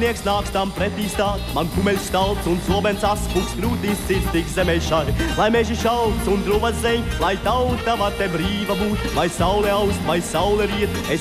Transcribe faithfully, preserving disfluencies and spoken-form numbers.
Nieks nāks tam pretī stāt, man kumeļs stalts un slobens aspuks krūtīs sirds tik zemešai. Lai meži šauc un druvas zeņ, lai tauta var te brīva būt, vai saule aust, vai saule riet, es